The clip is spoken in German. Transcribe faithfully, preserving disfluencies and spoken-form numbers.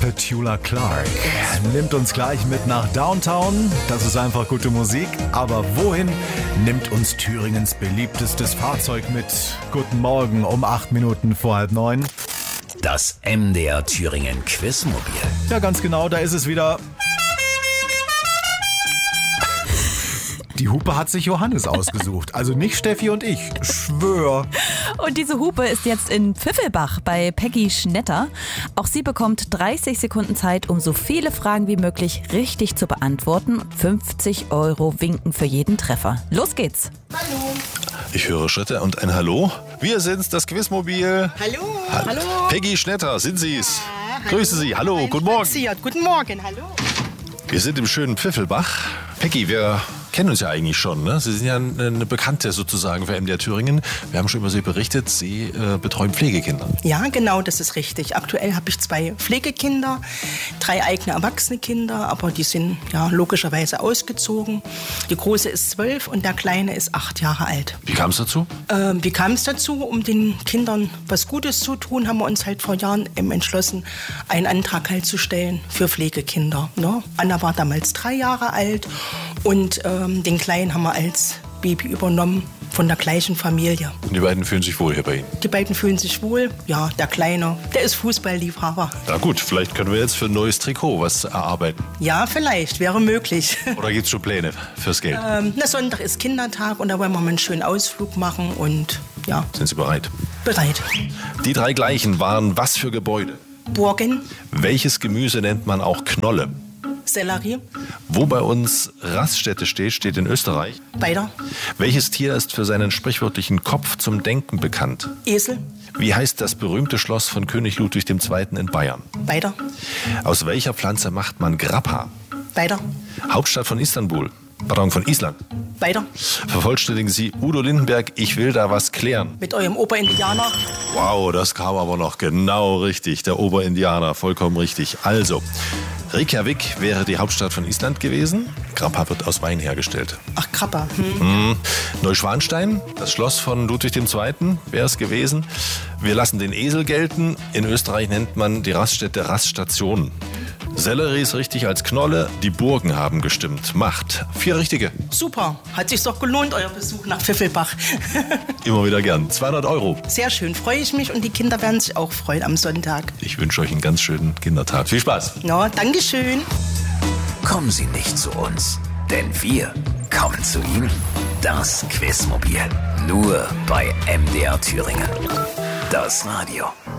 Petula Clark nimmt uns gleich mit nach Downtown. Das ist einfach gute Musik. Aber wohin nimmt uns Thüringens beliebtestes Fahrzeug mit? Guten Morgen um acht Minuten vor halb neun. Das M D R Thüringen Quizmobil. Ja, ganz genau, da ist es wieder. Die Hupe hat sich Johannes ausgesucht. Also nicht Steffi und ich. Schwör. Und diese Hupe ist jetzt in Pfiffelbach bei Peggy Schnetter. Auch sie bekommt dreißig Sekunden Zeit, um so viele Fragen wie möglich richtig zu beantworten. fünfzig Euro winken für jeden Treffer. Los geht's. Hallo. Ich höre Schritte und ein Hallo. Wir sind's, das Quizmobil. Hallo. Hallo. Peggy Schnetter, sind Sie's? Ja, Grüße Sie. Hallo, guten Morgen. Passiert. Guten Morgen, hallo. Wir sind im schönen Pfiffelbach. Peggy, wir kennen uns ja eigentlich schon, ne? Sie sind ja eine Bekannte sozusagen für M D R Thüringen. Wir haben schon über Sie berichtet, Sie äh, betreuen Pflegekinder. Ja, genau, das ist richtig. Aktuell habe ich zwei Pflegekinder, drei eigene erwachsene Kinder, aber die sind ja logischerweise ausgezogen. Die Große ist zwölf und der Kleine ist acht Jahre alt. Wie kam es dazu? Ähm, wie kam es dazu? Um den Kindern was Gutes zu tun, haben wir uns halt vor Jahren eben entschlossen, einen Antrag halt zu stellen für Pflegekinder. Ne? Anna war damals drei Jahre alt und ähm, den Kleinen haben wir als Baby übernommen von der gleichen Familie. Und die beiden fühlen sich wohl hier bei Ihnen? Die beiden fühlen sich wohl. Ja, der Kleine, der ist Fußballliebhaber. Na gut, vielleicht können wir jetzt für ein neues Trikot was erarbeiten. Ja, vielleicht, wäre möglich. Oder gibt es schon Pläne fürs Geld? Ähm, na, Sonntag ist Kindertag und da wollen wir mal einen schönen Ausflug machen und ja. Sind Sie bereit? Bereit. Die drei gleichen waren was für Gebäude? Burgen. Welches Gemüse nennt man auch Knolle? Sellerie. Wo bei uns Raststätte steht, steht in Österreich. Weiter. Welches Tier ist für seinen sprichwörtlichen Kopf zum Denken bekannt? Esel. Wie heißt das berühmte Schloss von König Ludwig der Zweite in Bayern? Weiter. Aus welcher Pflanze macht man Grappa? Weiter. Hauptstadt von Istanbul. Pardon, von Island. Weiter. Vervollständigen Sie Udo Lindenberg, ich will da was klären. Mit eurem Oberindianer. Wow, das kam aber noch genau richtig. Der Oberindianer, vollkommen richtig. Also, Reykjavik wäre die Hauptstadt von Island gewesen. Grappa wird aus Wein hergestellt. Ach, Krappa. Hm. Hm. Neuschwanstein, das Schloss von Ludwig der Zweite wäre es gewesen. Wir lassen den Esel gelten. In Österreich nennt man die Raststätte Raststation. Sellerie ist richtig als Knolle. Die Burgen haben gestimmt. Macht. Vier richtige. Super. Hat sich doch gelohnt, euer Besuch nach Pfiffelbach. Immer wieder gern. zweihundert Euro. Sehr schön. Freue ich mich und die Kinder werden sich auch freuen am Sonntag. Ich wünsche euch einen ganz schönen Kindertag. Viel Spaß. Ja, Dankeschön. Kommen Sie nicht zu uns, denn wir kommen zu Ihnen. Das Quizmobil. Nur bei M D R Thüringen. Das Radio.